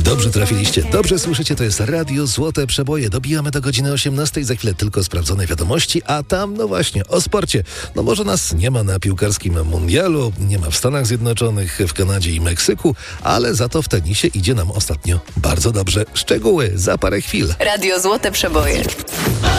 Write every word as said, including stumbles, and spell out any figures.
Dobrze trafiliście, dobrze słyszycie, to jest Radio Złote Przeboje. Dobijamy do godziny osiemnastej, za chwilę tylko sprawdzone wiadomości, a tam, no właśnie, o sporcie. No może nas nie ma na piłkarskim mundialu, nie ma w Stanach Zjednoczonych, w Kanadzie i Meksyku, ale za to w tenisie idzie nam ostatnio bardzo dobrze. Szczegóły za parę chwil. Radio Złote Przeboje.